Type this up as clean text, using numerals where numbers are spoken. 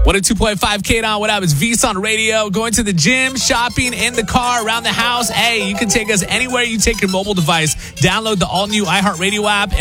102.5 K-Don, what up? It's VSON Radio. Going to the gym, shopping, in the car, around the house. Hey, you can take us anywhere you take your mobile device. Download the all-new iHeartRadio app.